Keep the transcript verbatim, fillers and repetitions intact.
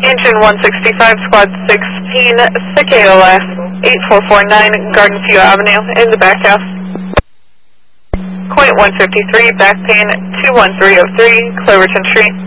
Engine one sixty-five, Squad sixteen, Sequoia, eight four four nine, Garden View Avenue, in the back house. Point one fifty-three, back pin two one three oh three, Cloverton Street.